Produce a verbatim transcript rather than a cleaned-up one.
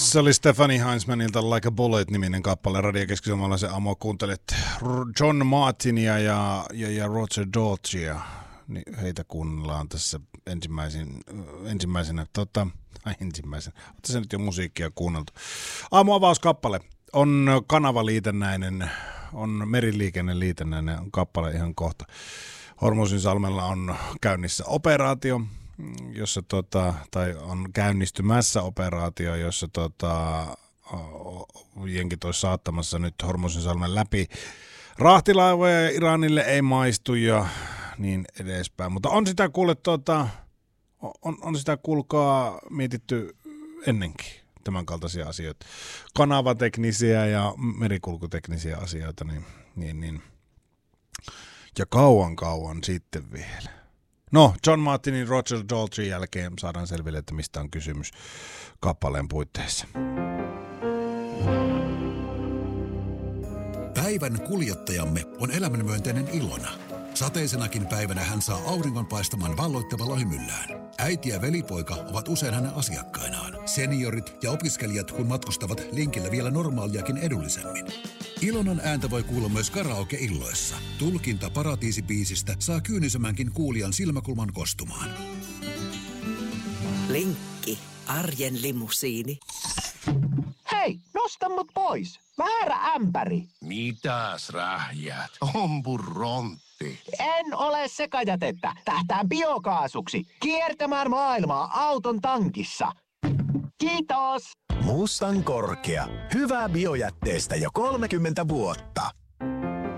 Se oli Stephanie Heinzmanilta Like a Bullet-niminen kappale. Radio Keski-Suomalaisen aamulla kuuntelet John Martinia ja, ja, ja Roger Daltreyä. Niin heitä kuunnellaan tässä ensimmäisin, ensimmäisenä. Tota, ai ensimmäisenä. Oletko se nyt jo musiikkia kuunneltu? Aamuavauskappale on kanavaliitännäinen, on meriliikenneliitännäinen kappale ihan kohta. Hormusinsalmella on käynnissä operaatio, jossa tota, tai on käynnistymässä operaatio, jossa tota, jenkit olisi saattamassa nyt Hormuzinsalmen läpi rahtilaivoja ja Iranille ei maistu ja niin edespäin. Mutta on sitä kuule, tota, on, on sitä kuulkaa mietitty ennenkin tämän kaltaisia asioita. Kanavateknisiä ja merikulkuteknisiä asioita, niin, niin, niin. Ja kauan kauan sitten vielä. No, John Martinin Roger Daltrey jälkeen saadaan selville, että mistä on kysymys kappaleen puitteissa. Päivän kuljettajamme on elämänmyönteinen Ilona. Sateisenakin päivänä hän saa auringon paistamaan valloittavalla hymyllään. Äiti ja velipoika ovat usein hänen asiakkainaan. Seniorit ja opiskelijat kun matkustavat linkillä vielä normaaliakin edullisemmin. Ilonan ääntä voi kuulla myös karaoke-illoissa. Tulkinta Paratiisi-biisistä saa kyynisemmänkin kuulijan silmäkulman kostumaan. Linkki, arjen limusiini. Hei, nosta mut pois. Väärä ämpäri. Mitäs rähjät? Ompurrontti. En ole sekajätettä. Tähtään biokaasuksi. Kiertämään maailmaa auton tankissa. Kiitos. Mustan korkea. Hyvää biojätteestä jo kolmekymmentä vuotta.